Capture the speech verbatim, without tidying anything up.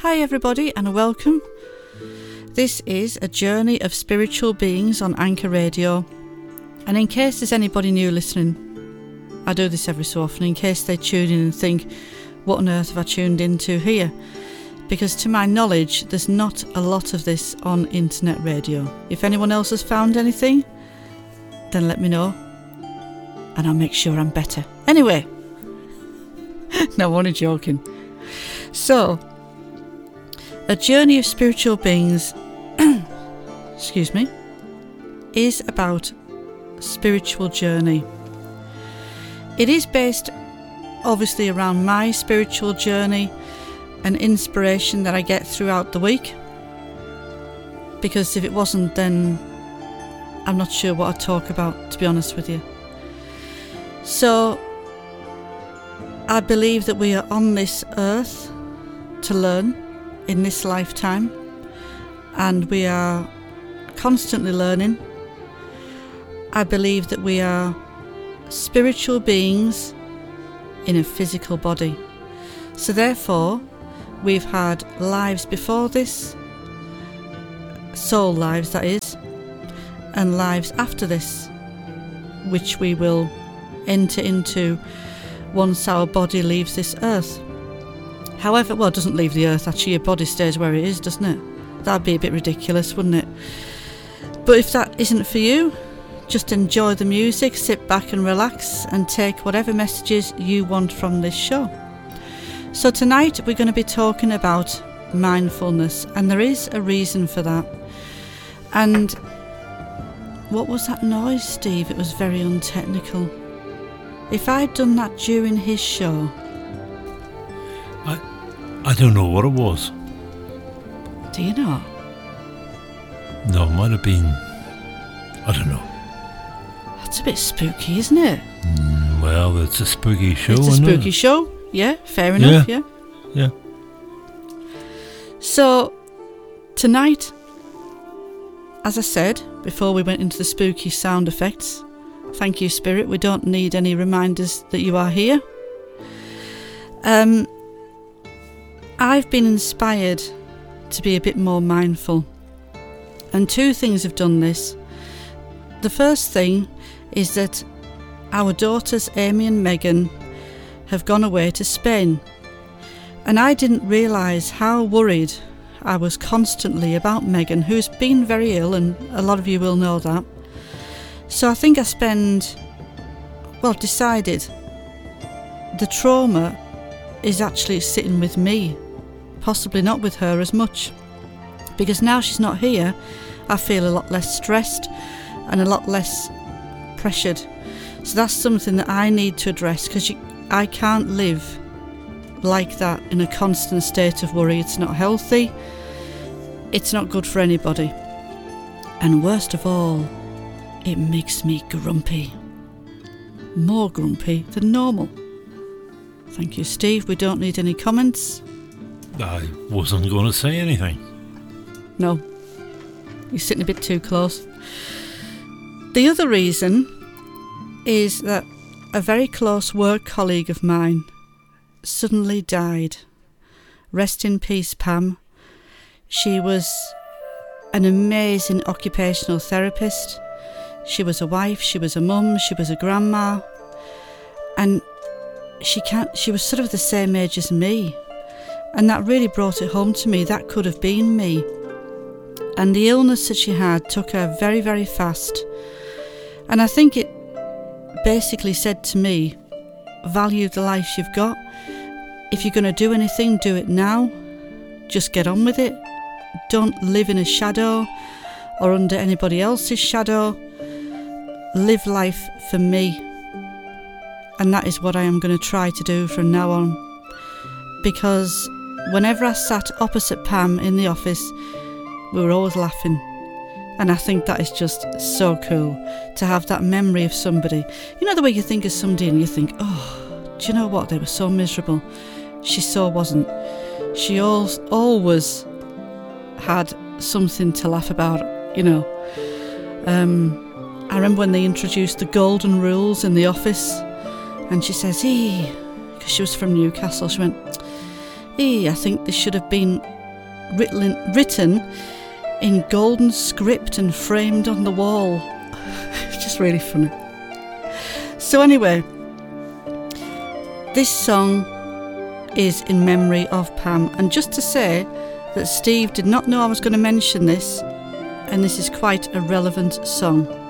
Hi everybody and welcome. This is a journey of spiritual beings on Anchor Radio, and in case there's anybody new listening, I do this every so often in case they tune in and think, what on earth have I tuned into here? Because to my knowledge there's not a lot of this on internet radio. If anyone else has found anything, then let me know and I'll make sure I'm better. Anyway, no, I'm only joking. So, a journey of spiritual beings, excuse me, is about spiritual journey. It is based obviously around my spiritual journey and inspiration that I get throughout the week, because if it wasn't, then I'm not sure what I'd talk about, to be honest with you. So I believe that we are on this earth to learn in this lifetime, and we are constantly learning. I believe that we are spiritual beings in a physical body. So therefore, we've had lives before this, soul lives that is, and lives after this, which we will enter into once our body leaves this earth. However, well, it doesn't leave the earth, actually your body stays where it is, doesn't it? That'd be a bit ridiculous, wouldn't it? But if that isn't for you, just enjoy the music, sit back and relax, and take whatever messages you want from this show. So tonight we're going to be talking about mindfulness, and there is a reason for that. And what was that noise, Steve? It was very untechnical. If I'd done that during his show... I I don't know what it was. Do you know? No, it might have been... I don't know. That's a bit spooky, isn't it? Mm, well, it's a spooky show, It's a isn't spooky it? show, yeah, fair enough, yeah. Yeah. So, tonight, as I said, before we went into the spooky sound effects, thank you, Spirit, we don't need any reminders that you are here. Um, I've been inspired to be a bit more mindful, and two things have done this. The first thing is that our daughters Amy and Megan have gone away to Spain, and I didn't realise how worried I was constantly about Megan, who's been very ill, and a lot of you will know that. So I think I spend, well, decided the trauma is actually sitting with me, possibly not with her as much, because now she's not here, I feel a lot less stressed and a lot less pressured. So that's something that I need to address, because I can't live like that in a constant state of worry. It's not healthy, it's not good for anybody, and worst of all, it makes me grumpy. More grumpy than normal. Thank you, Steve. We don't need any comments. I wasn't going to say anything. No. You're sitting a bit too close. The other reason is that a very close work colleague of mine suddenly died. Rest in peace, Pam. She was an amazing occupational therapist. She was a wife, she was a mum, she was a grandma, and she can't, she was sort of the same age as me, and that really brought it home to me. That could have been me. And the illness that she had took her very, very fast, and I think it basically said to me, value the life you've got. If you're going to do anything, do it now. Just get on with it. Don't live in a shadow or under anybody else's shadow. Live life for me, and that is what I am going to try to do from now on, because whenever I sat opposite Pam in the office, we were always laughing, and I think that is just so cool to have that memory of somebody. You know the way you think of somebody and you think, oh, do you know what, they were so miserable. She so wasn't. She always, always had something to laugh about, you know. Um... I remember when they introduced the golden rules in the office, and she says, "Ee," because she was from Newcastle, she went, "Ee, I think there should have been written, written in golden script and framed on the wall. It's just really funny. So anyway, this song is in memory of Pam. And just to say that Steve did not know I was going to mention this, and this is quite a relevant song.